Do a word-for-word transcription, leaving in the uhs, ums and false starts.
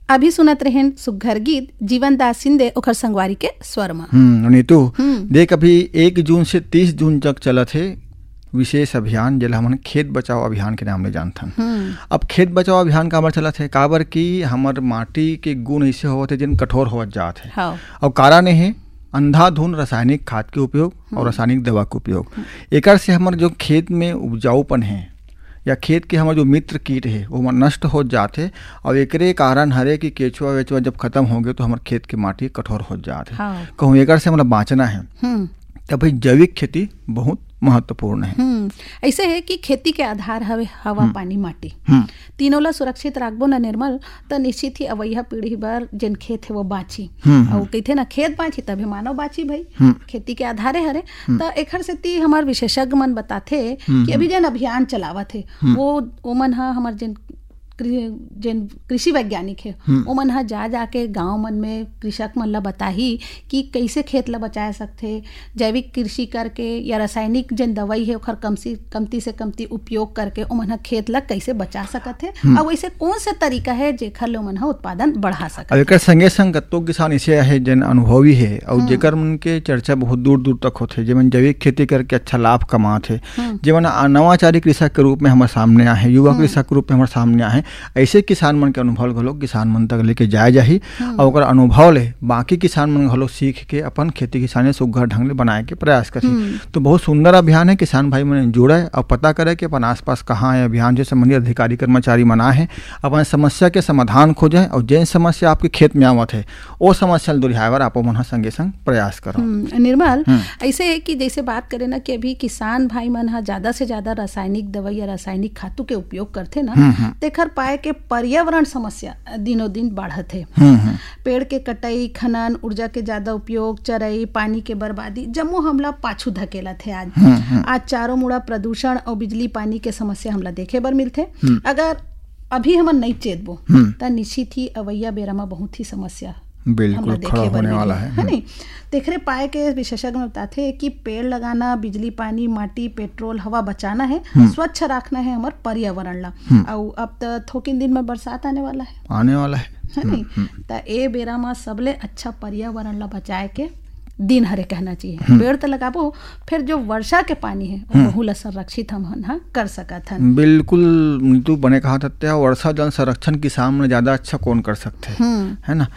अभी सुनत रहें सुघर गीत जीवन दास सिंधे ओखर संगवारी के स्वर में। हम्म नीतू देख, अभी एक जून से तीस जून तक चला थे विशेष अभियान जिला हमन खेत बचाओ अभियान के नाम ले जानथन। अब खेत बचाओ अभियान काबर चला थे, काबर की हमर माटी के गुण ऐसे होते जिन कठोर होवत जात है। और कारण है अंधाधुन रासायनिक खाद के उपयोग और रासायनिक दवा के उपयोग। एकर से हमर जो खेत में उपजाऊपन है या खेत के हमारे जो मित्र कीट है वो नष्ट हो जाते। और एकरे कारण हरे कि केचुआ वेचुआ जब खत्म होंगे तो हमारे खेत की माटी कठोर हो जाते। कहूँ एकर से हमारा बाँचना है तब भाई जैविक खेती बहुत महत्वपूर्ण है। ऐसे है कि खेती के आधार हवे हवा पानी माटी, तीनों ला सुरक्षित राखबो न निर्मल तो निश्चित ही अवैया पीढ़ी बार जिन खेत है वो बाची। और कहते ना खेत बाची तभी मानव बाची भाई, खेती के आधारे हरे। तो एखर से ती हमार विशेषज्ञ मन बताथे कि अभी जिन अभियान चलावत है वो ओमन हा हमार जिन जिन कृषि वैज्ञानिक है वो मन हा जा जाके गांव मन में कृषक मन ला बताही कि कैसे खेत ला बचा सकते, जैविक कृषि करके या रासायनिक जिन दवाई है ओखर कमसी कमती से कमती उपयोग करके ओ मन हा खेत ला कैसे बचा सकत है और वैसे कौन सा तरीका है जेखर ले मन हा उत्पादन बढ़ा सकत। एकर संगे संग कतों किसान ऐसे है जिन अनुभवी है और जेकर मन के चर्चा बहुत दूर दूर तक होते, जेमन जैविक खेती करके अच्छा लाभ कमाते है, जेमन नवाचारी कृषक के रूप में हमारे सामने आए हैं, युवा कृषक के रूप में हमारे सामने आए। ऐसे किसान मन के अनुभव घलो किसान मन तक लेके जाए जाही और ओकर अनुभव ले बाकी किसान मन घलो सीख के अपन खेती किसानी सुघर ढंग ले बनाए के प्रयास करी। तो बहुत सुंदर अभियान है, किसान भाई मन जुड़े और पता करे कि अपन आसपास कहाँ है अभियान से संबंधित अधिकारी कर्मचारी मना है, अपन समस्या के समाधान खोजे और जिन समस्या आपके खेत में आवत है वो समस्या दुरिहावर आप मन संगे संग प्रयास करो। निर्मल ऐसे है कि जैसे बात करें ना कि अभी किसान भाई मन हा ज्यादा से ज्यादा रासायनिक दवाई या रासायनिक खातू के उपयोग करते ना, तेखर पाए के पर्यावरण समस्या दिनों दिन बढ़त है। पेड़ के कटाई, खनन, ऊर्जा के ज्यादा उपयोग, चराई, पानी के बर्बादी जम्मो हमला पाछू धकेला थे। आज आज चारों मुड़ा प्रदूषण और बिजली पानी के समस्या हमला देखे बर मिलते। अगर अभी हमन नहीं चेतबो तो निश्चित ही अवैया बेरा में बहुत ही समस्या बिल्कुल खड़ा होने वाला है, है नहीं। देखरे पाए के विशेषज्ञ बताते हैं कि पेड़ लगाना, बिजली पानी माटी पेट्रोल हवा बचाना है, स्वच्छ रखना है हमारे पर्यावरण ला। और अब तो थोकिन दिन में बरसात आने वाला है आने वाला है है नहीं। तो ए बेरा में सबले अच्छा पर्यावरण ला बचाए के दिन हरे कहना चाहिए। पेड़ तो लगाबो, फिर जो वर्षा के पानी है वहू ला संरक्षित हम हाँ कर सकत हन। बिल्कुल नीतू बने कहा था वर्षा जल संरक्षण किसान में ज्यादा अच्छा कौन कर सकते है ना।